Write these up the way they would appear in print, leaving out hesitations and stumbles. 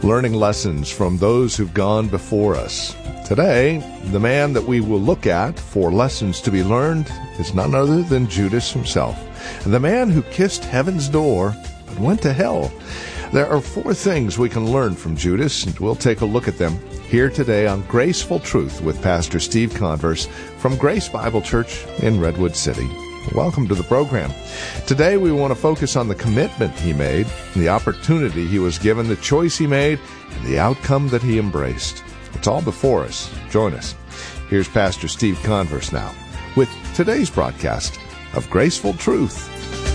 learning lessons from those who've gone before us. Today, the man that we will look at for lessons to be learned is none other than Judas himself, the man who kissed heaven's door but went to hell. There are 4 things we can learn from Judas, and we'll take a look at them here today on Graceful Truth with Pastor Steve Converse from Grace Bible Church in Redwood City. Welcome to the program. Today we want to focus on the commitment he made, the opportunity he was given, the choice he made, and the outcome that he embraced. It's all before us. Join us. Here's Pastor Steve Converse now with today's broadcast of Graceful Truth.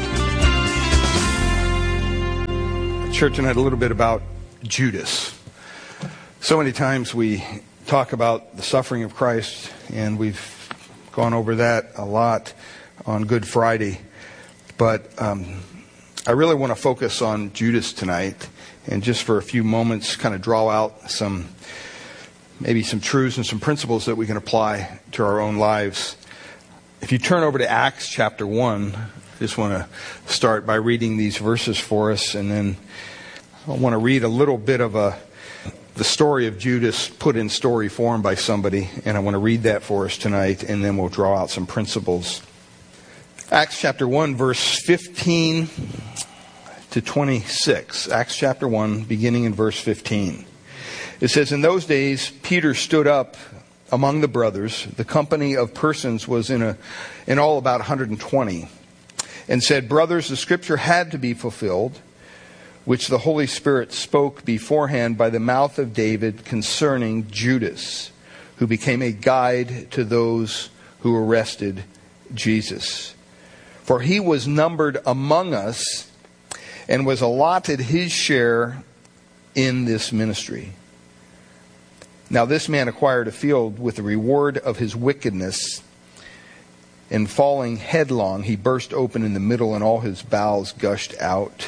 Church, tonight a little bit about Judas. So many times we talk about the suffering of Christ, and we've gone over that a lot on Good Friday. But I really want to focus on Judas tonight, and just for a few moments kind of draw out maybe some truths and some principles that we can apply to our own lives. If you turn over to Acts chapter 1, I just want to start by reading these verses for us, and then I want to read a little bit of the story of Judas put in story form by somebody, and I want to read that for us tonight, and then we'll draw out some principles. Acts chapter 1, verse 15 to 26. Acts chapter 1, beginning in verse 15. It says, "In those days Peter stood up among the brothers. The company of persons was in all about 120, and said, 'Brothers, the scripture had to be fulfilled, which the Holy Spirit spoke beforehand by the mouth of David concerning Judas, who became a guide to those who arrested Jesus. For he was numbered among us and was allotted his share in this ministry. Now this man acquired a field with the reward of his wickedness, and falling headlong, he burst open in the middle, and all his bowels gushed out.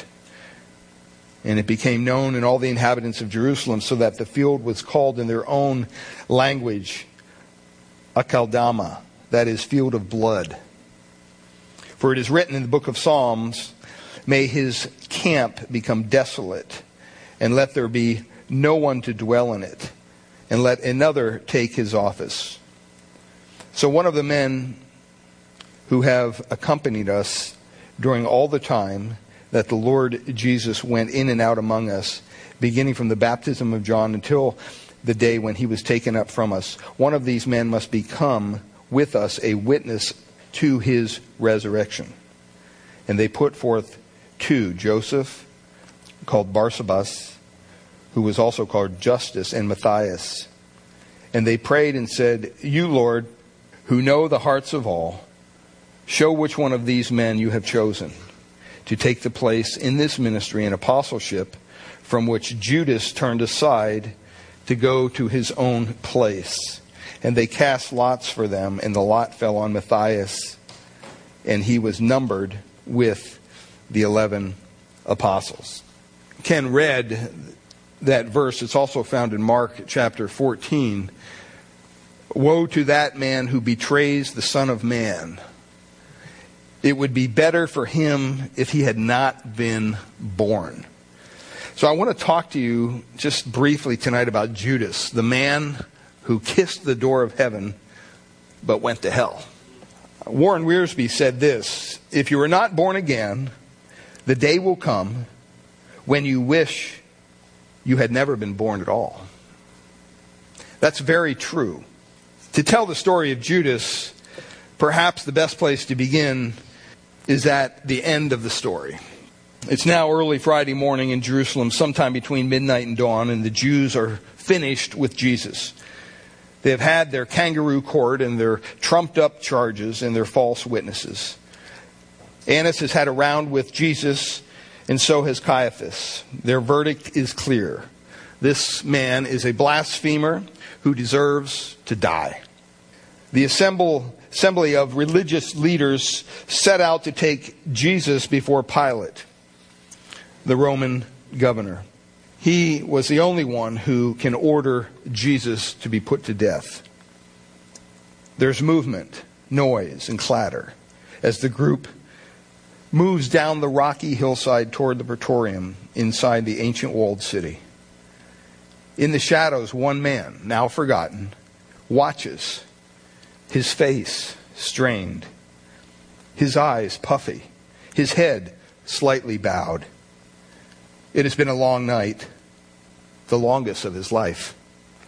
And it became known in all the inhabitants of Jerusalem, so that the field was called in their own language Akeldama, that is, field of blood. For it is written in the book of Psalms, may his camp become desolate, and let there be no one to dwell in it, and let another take his office. So one of the men who have accompanied us during all the time that the Lord Jesus went in and out among us, beginning from the baptism of John until the day when he was taken up from us, one of these men must become with us a witness to his resurrection. And they put forth 2, Joseph, called Barsabas, who was also called Justus, and Matthias. And they prayed and said, You, Lord, who know the hearts of all, show which one of these men you have chosen to take the place in this ministry and apostleship from which Judas turned aside to go to his own place. And they cast lots for them, and the lot fell on Matthias, and he was numbered with the 11 apostles." Ken read that verse. It's also found in Mark chapter 14. "Woe to that man who betrays the Son of Man. It would be better for him if he had not been born." So I want to talk to you just briefly tonight about Judas, the man who kissed the door of heaven but went to hell. Warren Wiersbe said this: "If you are not born again, the day will come when you wish you had never been born at all." That's very true. To tell the story of Judas, perhaps the best place to begin is at the end of the story. It's now early Friday morning in Jerusalem, sometime between midnight and dawn, and the Jews are finished with Jesus. They have had their kangaroo court and their trumped up charges and their false witnesses. Annas has had a round with Jesus, and so has Caiaphas. Their verdict is clear. This man is a blasphemer who deserves to die. The assembly of religious leaders set out to take Jesus before Pilate, the Roman governor. He was the only one who can order Jesus to be put to death. There's movement, noise, and clatter as the group moves down the rocky hillside toward the Praetorium inside the ancient walled city. In the shadows, one man, now forgotten, watches, his face strained, his eyes puffy, his head slightly bowed. It has been a long night, the longest of his life.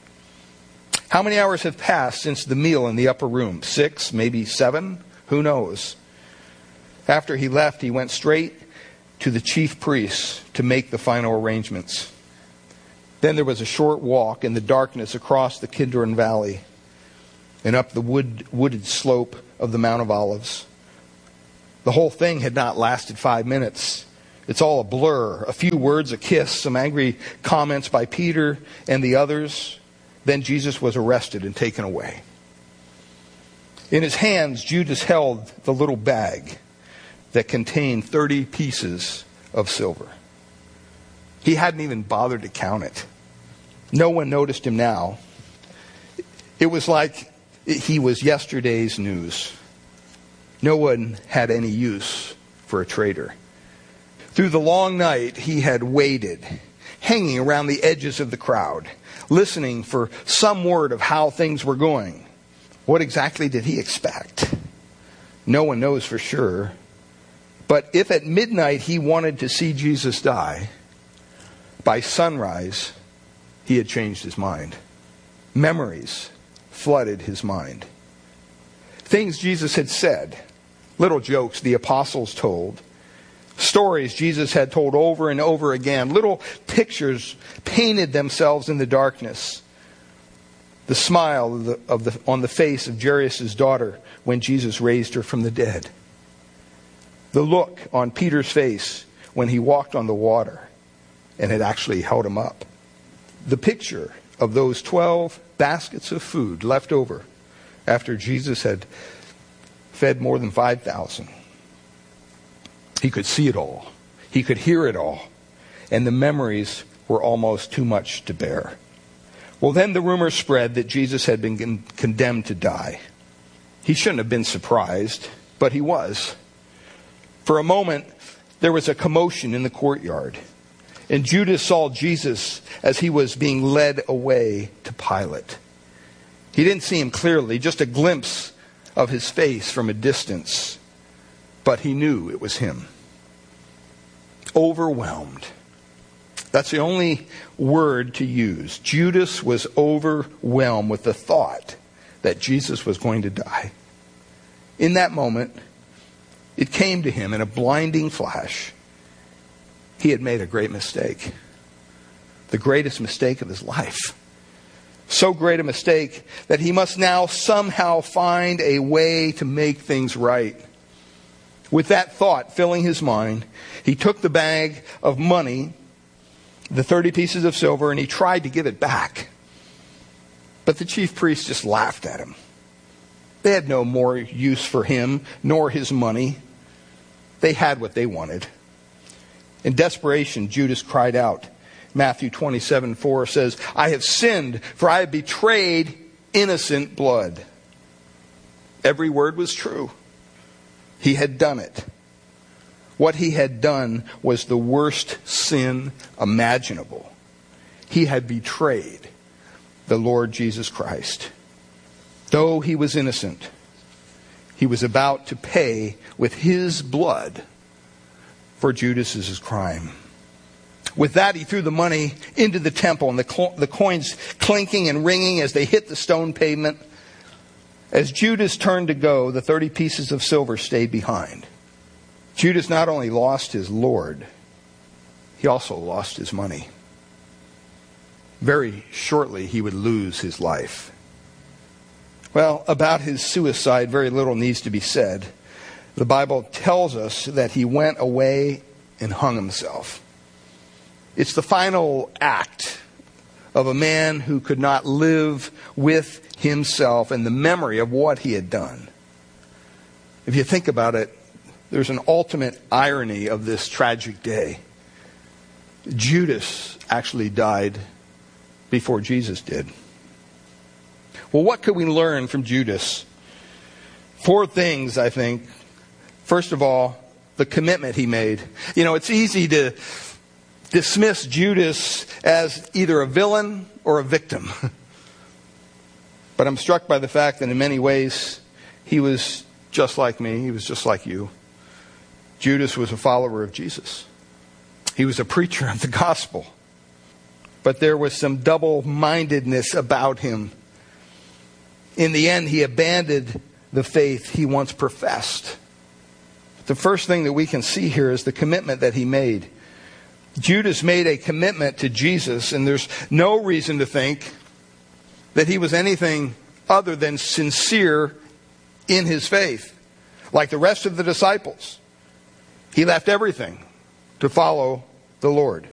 How many hours have passed since the meal in the upper room? 6, maybe 7? Who knows? After he left, he went straight to the chief priests to make the final arrangements. Then there was a short walk in the darkness across the Kidron Valley and up the wooded slope of the Mount of Olives. The whole thing had not lasted 5 minutes. It's all a blur. A few words, a kiss, some angry comments by Peter and the others. Then Jesus was arrested and taken away. In his hands, Judas held the little bag that contained 30 pieces of silver. He hadn't even bothered to count it. No one noticed him now. It was like he was yesterday's news. No one had any use for a traitor. Through the long night, he had waited, hanging around the edges of the crowd, listening for some word of how things were going. What exactly did he expect? No one knows for sure. But if at midnight he wanted to see Jesus die, by sunrise, he had changed his mind. Memories flooded his mind. Things Jesus had said, little jokes the apostles told, stories Jesus had told over and over again, little pictures painted themselves in the darkness. The smile on the face of Jairus' daughter when Jesus raised her from the dead. The look on Peter's face when he walked on the water and had actually held him up. The picture of those 12 baskets of food left over after Jesus had fed more than 5,000. He could see it all. He could hear it all. And the memories were almost too much to bear. Well, then the rumor spread that Jesus had been condemned to die. He shouldn't have been surprised, but he was. For a moment, there was a commotion in the courtyard. And Judas saw Jesus as he was being led away to Pilate. He didn't see him clearly, just a glimpse of his face from a distance. But he knew it was him. Overwhelmed. That's the only word to use. Judas was overwhelmed with the thought that Jesus was going to die. In that moment, it came to him in a blinding flash. He had made a great mistake. The greatest mistake of his life. So great a mistake that he must now somehow find a way to make things right. With that thought filling his mind, he took the bag of money, the 30 pieces of silver, and he tried to give it back. But the chief priests just laughed at him. They had no more use for him, nor his money. They had what they wanted. In desperation, Judas cried out. Matthew 27:4 says, "I have sinned, for I have betrayed innocent blood." Every word was true. He had done it. What he had done was the worst sin imaginable. He had betrayed the Lord Jesus Christ. Though he was innocent, he was about to pay with his blood for Judas's crime. With that, he threw the money into the temple, and the coins clinking and ringing as they hit the stone pavement. As Judas turned to go, the 30 pieces of silver stayed behind. Judas not only lost his Lord, he also lost his money. Very shortly, he would lose his life. Well, about his suicide, very little needs to be said. The Bible tells us that he went away and hung himself. It's the final act of a man who could not live with himself and the memory of what he had done. If you think about it, there's an ultimate irony of this tragic day. Judas actually died before Jesus did. Well, what could we learn from Judas? 4 things, I think. First of all, the commitment he made. You know, it's easy to dismiss Judas as either a villain or a victim. But I'm struck by the fact that in many ways, he was just like me. He was just like you. Judas was a follower of Jesus. He was a preacher of the gospel. But there was some double-mindedness about him. In the end, he abandoned the faith he once professed. The first thing that we can see here is the commitment that he made. Judas made a commitment to Jesus, and there's no reason to think that he was anything other than sincere in his faith. Like the rest of the disciples, he left everything to follow the Lord.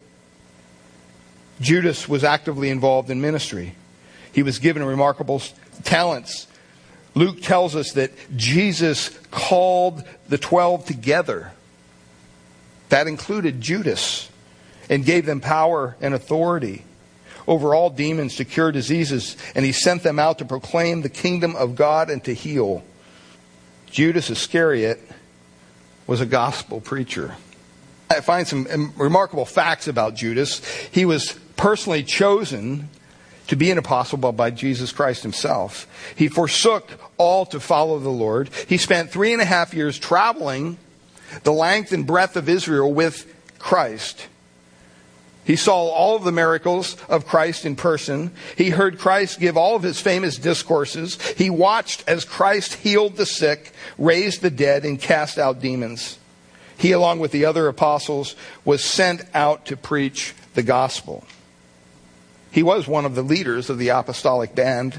Judas was actively involved in ministry. He was given remarkable talents. Luke tells us that Jesus called the 12 together. That included Judas, and gave them power and authority over all demons to cure diseases, and he sent them out to proclaim the kingdom of God and to heal. Judas Iscariot was a gospel preacher. I find some remarkable facts about Judas. He was personally chosen to be an apostle by Jesus Christ himself. He forsook all to follow the Lord. He spent 3.5 years traveling the length and breadth of Israel with Christ. He saw all of the miracles of Christ in person. He heard Christ give all of his famous discourses. He watched as Christ healed the sick, raised the dead, and cast out demons. He, along with the other apostles, was sent out to preach the gospel. He was one of the leaders of the apostolic band.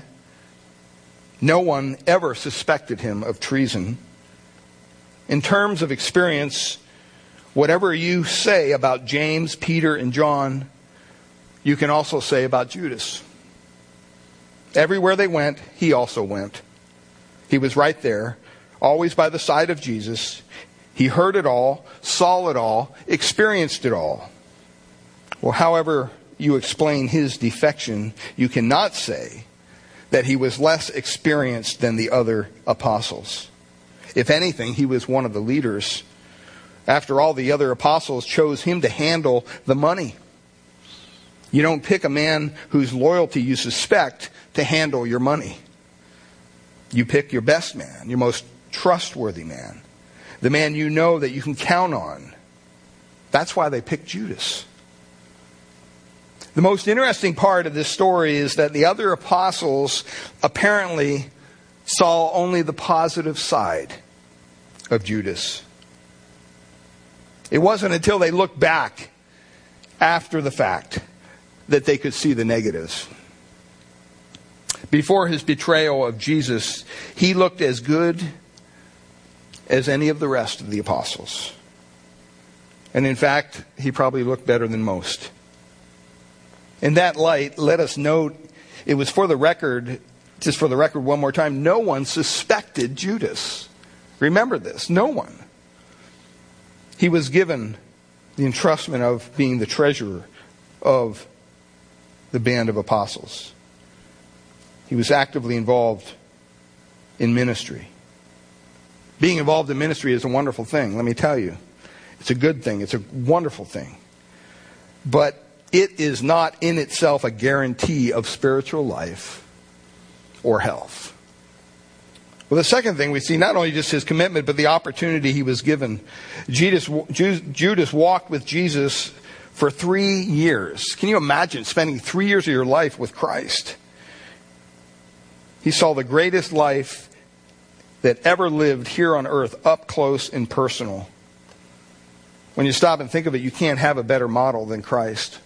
No one ever suspected him of treason. In terms of experience, whatever you say about James, Peter, and John, you can also say about Judas. Everywhere they went, he also went. He was right there, always by the side of Jesus. He heard it all, saw it all, experienced it all. Well, however you explain his defection, you cannot say that he was less experienced than the other apostles. If anything, he was one of the leaders. After all, the other apostles chose him to handle the money. You don't pick a man whose loyalty you suspect to handle your money. You pick your best man, your most trustworthy man, the man you know that you can count on. That's why they picked Judas. The most interesting part of this story is that the other apostles apparently saw only the positive side of Judas. It wasn't until they looked back after the fact that they could see the negatives. Before his betrayal of Jesus, he looked as good as any of the rest of the apostles. And in fact, he probably looked better than most. In that light, let us note, it was for the record, just for the record one more time, no one suspected Judas. Remember this, no one. He was given the entrustment of being the treasurer of the band of apostles. He was actively involved in ministry. Being involved in ministry is a wonderful thing, let me tell you. It's a good thing. It's a wonderful thing. But it is not in itself a guarantee of spiritual life or health. Well, the second thing we see, not only just his commitment, but the opportunity he was given. Judas walked with Jesus for 3 years. Can you imagine spending 3 years of your life with Christ? He saw the greatest life that ever lived here on earth up close and personal. When you stop and think of it, you can't have a better model than Christ,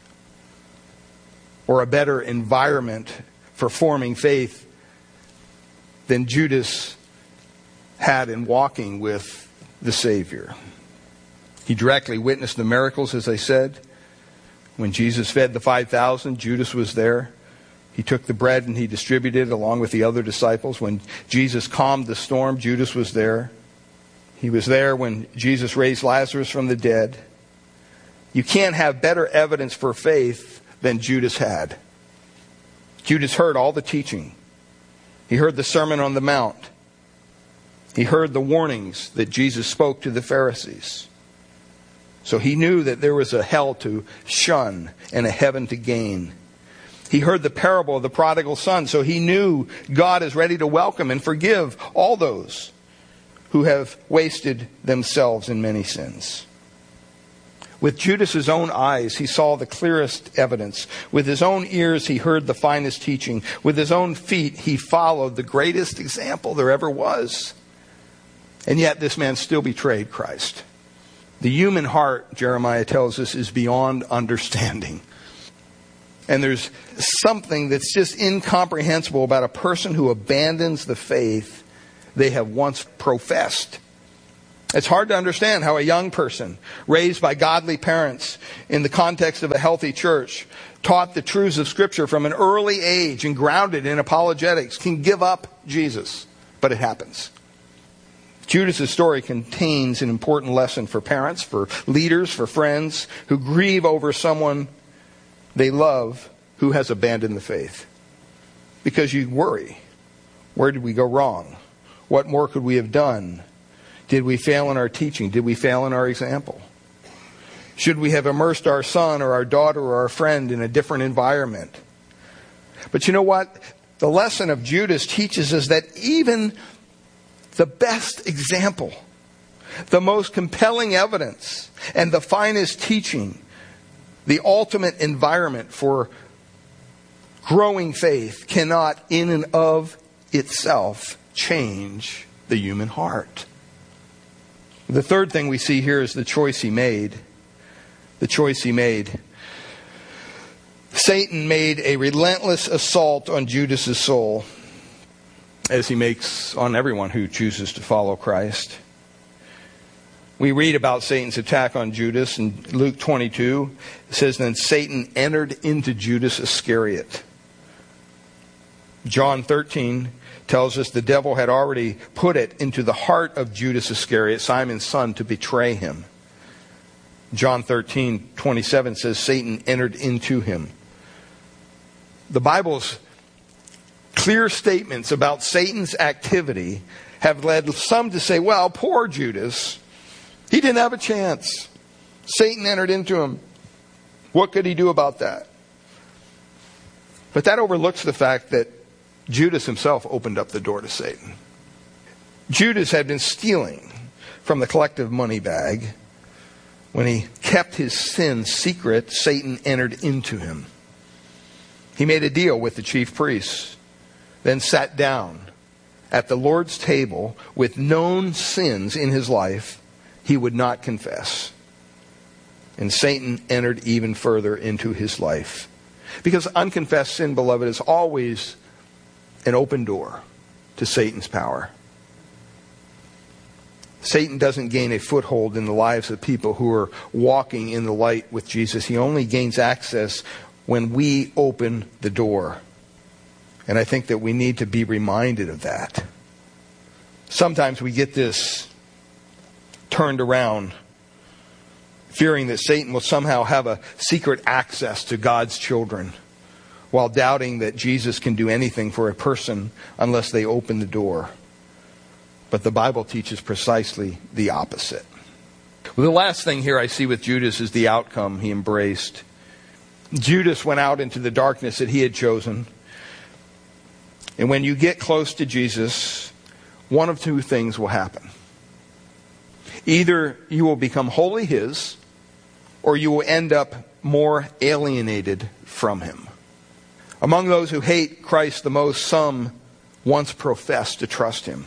or a better environment for forming faith than Judas had in walking with the Savior. He directly witnessed the miracles, as I said. When Jesus fed the 5,000, Judas was there. He took the bread and he distributed it along with the other disciples. When Jesus calmed the storm, Judas was there. He was there when Jesus raised Lazarus from the dead. You can't have better evidence for faith than Judas had. Judas heard all the teaching. He heard the Sermon on the Mount. He heard the warnings that Jesus spoke to the Pharisees. So he knew that there was a hell to shun and a heaven to gain. He heard the parable of the prodigal son, so he knew God is ready to welcome and forgive all those who have wasted themselves in many sins. With Judas's own eyes, he saw the clearest evidence. With his own ears, he heard the finest teaching. With his own feet, he followed the greatest example there ever was. And yet this man still betrayed Christ. The human heart, Jeremiah tells us, is beyond understanding. And there's something that's just incomprehensible about a person who abandons the faith they have once professed. It's hard to understand how a young person raised by godly parents in the context of a healthy church, taught the truths of Scripture from an early age and grounded in apologetics, can give up Jesus. But it happens. Judas' story contains an important lesson for parents, for leaders, for friends who grieve over someone they love who has abandoned the faith. Because you worry. Where did we go wrong? What more could we have done? Did we fail in our teaching? Did we fail in our example? Should we have immersed our son or our daughter or our friend in a different environment? But you know what? The lesson of Judas teaches us that even the best example, the most compelling evidence, and the finest teaching, the ultimate environment for growing faith cannot in and of itself change the human heart. The third thing we see here is the choice he made. The choice he made. Satan made a relentless assault on Judas' soul, as he makes on everyone who chooses to follow Christ. We read about Satan's attack on Judas in Luke 22. It says, then Satan entered into Judas Iscariot. John 13 tells us the devil had already put it into the heart of Judas Iscariot, Simon's son, to betray him. John 13:27 says Satan entered into him. The Bible's clear statements about Satan's activity have led some to say, well, poor Judas, he didn't have a chance. Satan entered into him. What could he do about that? But that overlooks the fact that Judas himself opened up the door to Satan. Judas had been stealing from the collective money bag. When he kept his sin secret, Satan entered into him. He made a deal with the chief priests, then sat down at the Lord's table with known sins in his life he would not confess. And Satan entered even further into his life. Because unconfessed sin, beloved, is always an open door to Satan's power. Satan doesn't gain a foothold in the lives of people who are walking in the light with Jesus. He only gains access when we open the door. And I think that we need to be reminded of that. Sometimes we get this turned around, fearing that Satan will somehow have a secret access to God's children, while doubting that Jesus can do anything for a person unless they open the door. But the Bible teaches precisely the opposite. Well, the last thing here I see with Judas is the outcome he embraced. Judas went out into the darkness that he had chosen. And when you get close to Jesus, one of two things will happen. Either you will become wholly his, or you will end up more alienated from him. Among those who hate Christ the most, some once professed to trust him.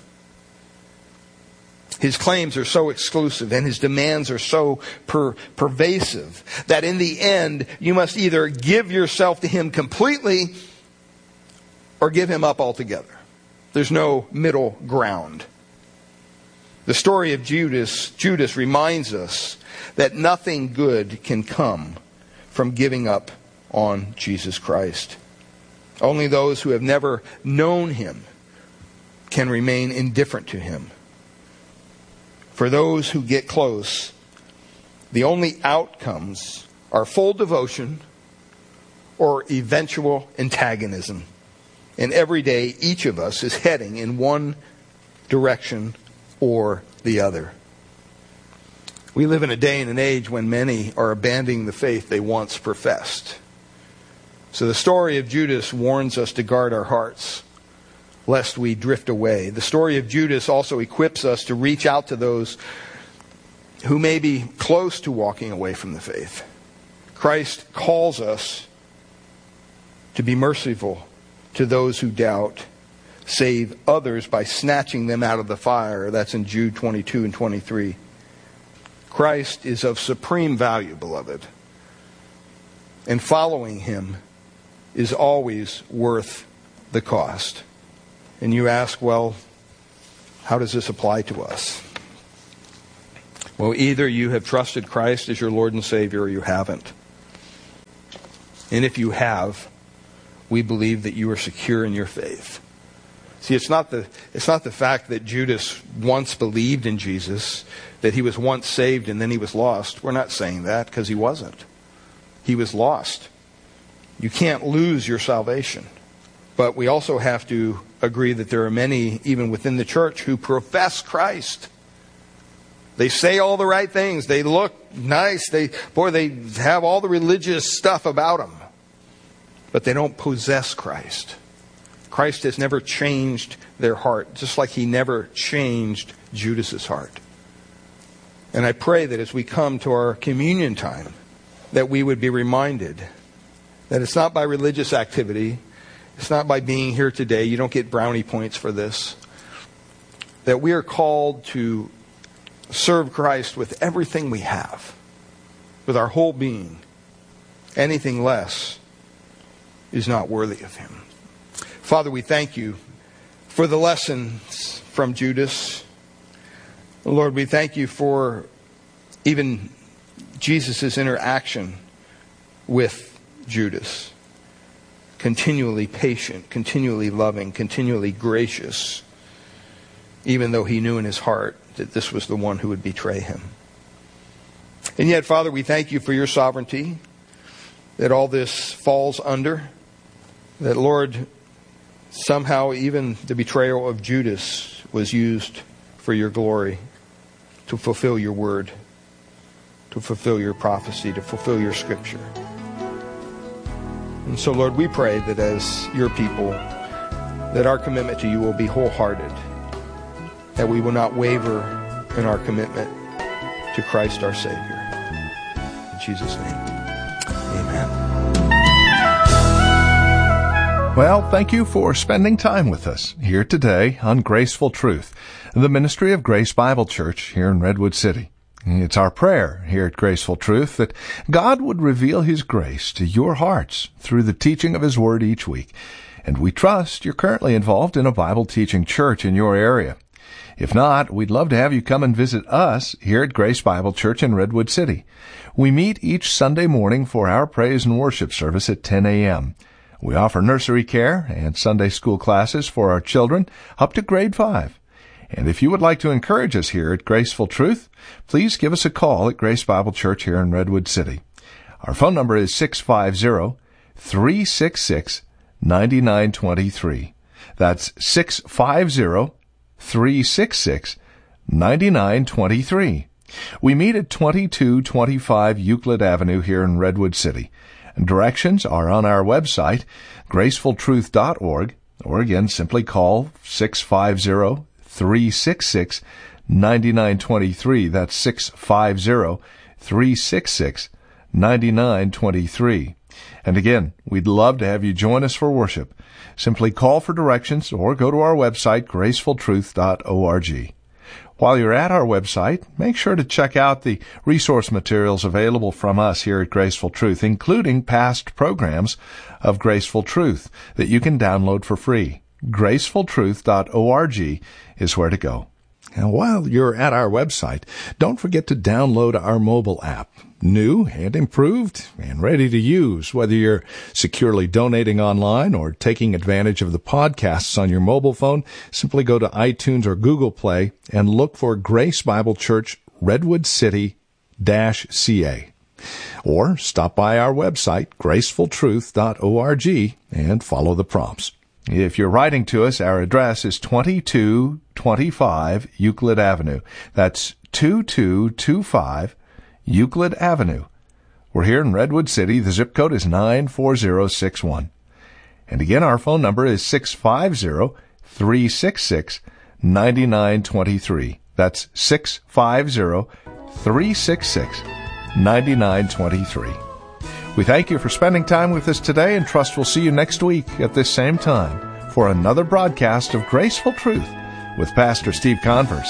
His claims are so exclusive and his demands are so pervasive that in the end, you must either give yourself to him completely or give him up altogether. There's no middle ground. The story of Judas reminds us that nothing good can come from giving up on Jesus Christ. Only those who have never known him can remain indifferent to him. For those who get close, the only outcomes are full devotion or eventual antagonism. And every day, each of us is heading in one direction or the other. We live in a day and an age when many are abandoning the faith they once professed. So the story of Judas warns us to guard our hearts, lest we drift away. The story of Judas also equips us to reach out to those who may be close to walking away from the faith. Christ calls us to be merciful to those who doubt, save others by snatching them out of the fire. That's in Jude 22 and 23. Christ is of supreme value, beloved. And following him is always worth the cost. And you ask, well, how does this apply to us? Well, either you have trusted Christ as your Lord and Savior or you haven't. And if you have, we believe that you are secure in your faith. See, it's not the fact that Judas once believed in Jesus, that he was once saved and then he was lost. We're not saying that, because he wasn't. He was lost. You can't lose your salvation. But we also have to agree that there are many, even within the church, who profess Christ. They say all the right things. They look nice. They have all the religious stuff about them. But they don't possess Christ. Christ has never changed their heart, just like he never changed Judas's heart. And I pray that as we come to our communion time, that we would be reminded that it's not by religious activity, it's not by being here today, you don't get brownie points for this, that we are called to serve Christ with everything we have, with our whole being. Anything less is not worthy of him. Father, we thank you for the lessons from Judas. Lord, we thank you for even Jesus' interaction with Judas. Continually patient, continually loving, continually gracious, even though he knew in his heart that this was the one who would betray him. And yet, Father, we thank you for your sovereignty, that all this falls under, that, Lord, somehow even the betrayal of Judas was used for your glory, to fulfill your word, to fulfill your prophecy, to fulfill your scripture. And so, Lord, we pray that as your people, that our commitment to you will be wholehearted, that we will not waver in our commitment to Christ our Savior. In Jesus' name, amen. Well, thank you for spending time with us here today on Graceful Truth, the ministry of Grace Bible Church here in Redwood City. It's our prayer here at Graceful Truth that God would reveal his grace to your hearts through the teaching of his word each week. And we trust you're currently involved in a Bible teaching church in your area. If not, we'd love to have you come and visit us here at Grace Bible Church in Redwood City. We meet each Sunday morning for our praise and worship service at 10 a.m. We offer nursery care and Sunday school classes for our children up to grade 5. And if you would like to encourage us here at Graceful Truth, please give us a call at Grace Bible Church here in Redwood City. Our phone number is 650-366-9923. That's 650-366-9923. We meet at 2225 Euclid Avenue here in Redwood City. Directions are on our website, gracefultruth.org, or again, simply call 650-366-9923. That's 650-366-9923. And again, we'd love to have you join us for worship. Simply call for directions or go to our website, gracefultruth.org. While you're at our website, make sure to check out the resource materials available from us here at Graceful Truth, including past programs of Graceful Truth that you can download for free. gracefultruth.org is where to go. And while you're at our website, don't forget to download our mobile app. New and improved and ready to use, whether you're securely donating online or taking advantage of the podcasts on your mobile phone. Simply go to iTunes or Google Play and look for Grace Bible Church Redwood City-CA. Or stop by our website, gracefultruth.org, and follow the prompts. If you're writing to us, our address is 2225 Euclid Avenue. That's 2225 Euclid Avenue. We're here in Redwood City. The zip code is 94061. And again, our phone number is 650-366-9923. That's 650-366-9923. We thank you for spending time with us today and trust we'll see you next week at this same time for another broadcast of Graceful Truth with Pastor Steve Converse.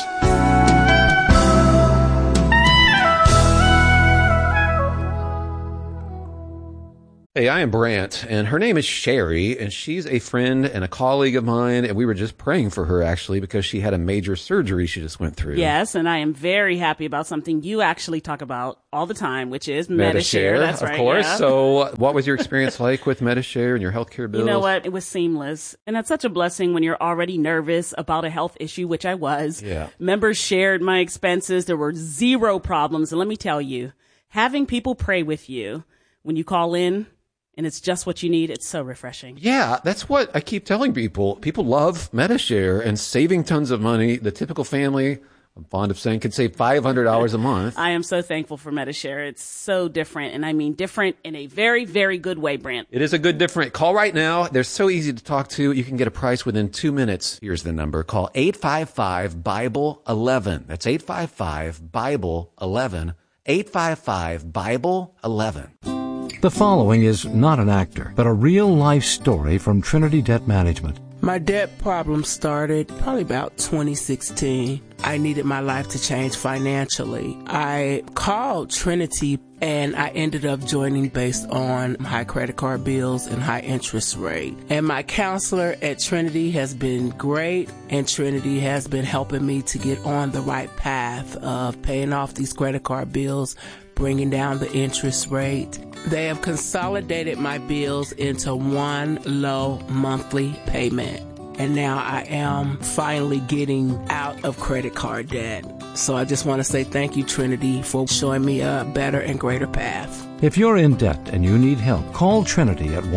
Hey, I am Brant, and her name is Sherry, and she's a friend and a colleague of mine, and we were just praying for her, actually, because she had a major surgery she just went through. Yes, and I am very happy about something you actually talk about all the time, which is Medi-Share. That's right, of course. Yeah. So what was your experience like with Medi-Share and your healthcare bills? You know what? It was seamless. And that's such a blessing when you're already nervous about a health issue, which I was. Yeah. Members shared my expenses. There were zero problems. And let me tell you, having people pray with you when you call in, and it's just what you need, it's so refreshing. Yeah, that's what I keep telling people. People love Medi-Share and saving tons of money. The typical family, I'm fond of saying, could save $500 a month. I am so thankful for Medi-Share. It's so different, and I mean different in a very, very good way, Brant. It is a good different. Call right now. They're so easy to talk to. You can get a price within 2 minutes. Here's the number. Call 855-BIBLE-11. That's 855-BIBLE-11. 855-BIBLE-11. The following is not an actor, but a real-life story from Trinity Debt Management. My debt problem started probably about 2016. I needed my life to change financially. I called Trinity and I ended up joining based on high credit card bills and high interest rate. And my counselor at Trinity has been great, and Trinity has been helping me to get on the right path of paying off these credit card bills, bringing down the interest rate. They have consolidated my bills into one low monthly payment. And now I am finally getting out of credit card debt. So I just want to say thank you, Trinity, for showing me a better and greater path. If you're in debt and you need help, call Trinity at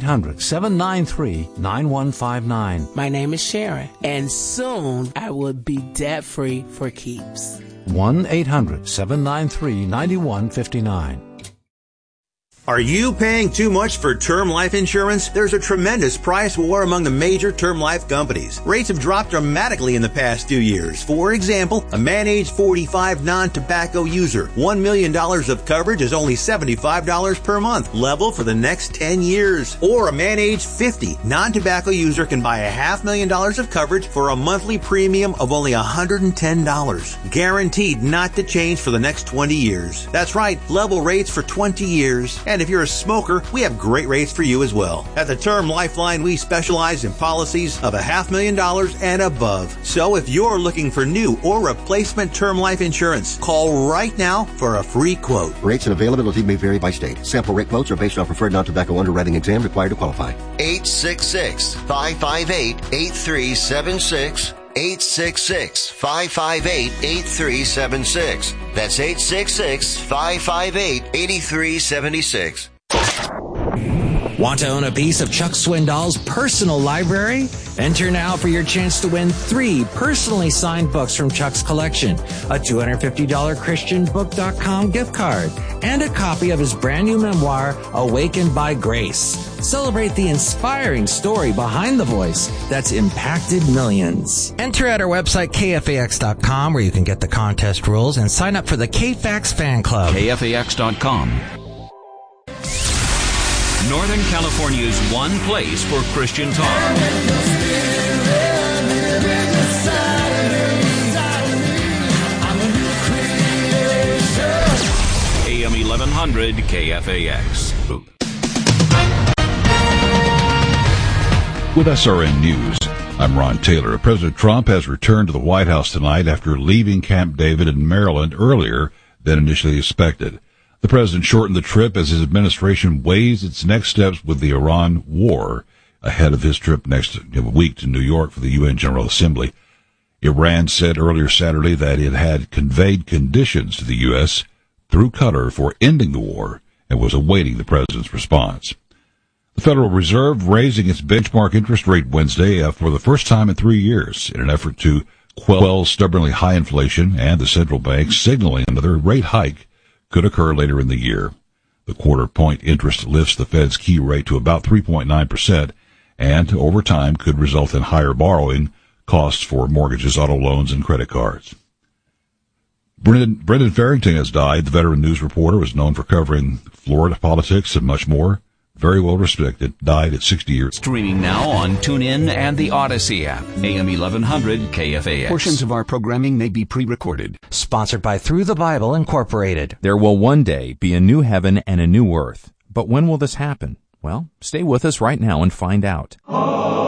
1-800-793-9159. My name is Sharon, and soon I will be debt-free for keeps. 1-800-793-9159. Are you paying too much for term life insurance? There's a tremendous price war among the major term life companies. Rates have dropped dramatically in the past few years. For example, a man age 45 non-tobacco user, $1 million of coverage is only $75 per month, level for the next 10 years. Or a man age 50 non-tobacco user can buy $500,000 of coverage for a monthly premium of only $110, guaranteed not to change for the next 20 years. That's right, level rates for 20 years. And if you're a smoker, we have great rates for you as well. At the Term Lifeline, we specialize in policies of $500,000 and above. So if you're looking for new or replacement term life insurance, call right now for a free quote. Rates and availability may vary by state. Sample rate quotes are based on preferred non-tobacco underwriting exam required to qualify. 866-558-8376. 866-558-8376. That's 866-558-8376. Want to own a piece of Chuck Swindoll's personal library? Enter now for your chance to win 3 personally signed books from Chuck's collection, a $250 ChristianBook.com gift card, and a copy of his brand new memoir, Awakened by Grace. Celebrate the inspiring story behind the voice that's impacted millions. Enter at our website, KFAX.com, where you can get the contest rules and sign up for the KFAX fan club. KFAX.com. Northern California's one place for Christian talk. AM 1100 KFAX. With SRN News, I'm Ron Taylor. President Trump has returned to the White House tonight after leaving Camp David in Maryland earlier than initially expected. The president shortened the trip as his administration weighs its next steps with the Iran war ahead of his trip next week to New York for the UN General Assembly. Iran said earlier Saturday that it had conveyed conditions to the U.S. through Qatar for ending the war and was awaiting the president's response. The The Federal Reserve raising its benchmark interest rate Wednesday for the first time in 3 years in an effort to quell stubbornly high inflation, and the central bank signaling another rate hike could occur later in the year. The quarter-point interest lifts the Fed's key rate to about 3.9%, and over time could result in higher borrowing costs for mortgages, auto loans, and credit cards. Brendan Farrington has died. The veteran news reporter was known for covering Florida politics and much more. Very well respected. Died at 60 years. Streaming now on TuneIn and the Odyssey app. AM 1100 KFAX. Portions of our programming may be pre-recorded. Sponsored by Through the Bible Incorporated. There will one day be a new heaven and a new earth. But when will this happen? Well, stay with us right now and find out.